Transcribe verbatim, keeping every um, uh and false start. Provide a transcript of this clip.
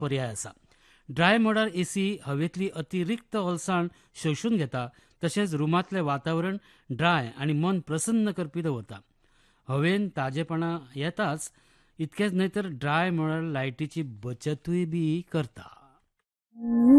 पर्याय आसा. Dry मोडार AC हवेतली अतिरिक्त ओलसाण शोषून घेता, तशेंच रुमांतलें वातावरण ड्राय आनी मन प्रसन्न करपी दवरता. हवेन ताजेपणा येताच इतकेंच न्हय तर ड्राय मोडार लायटीची बचतूय बी करता.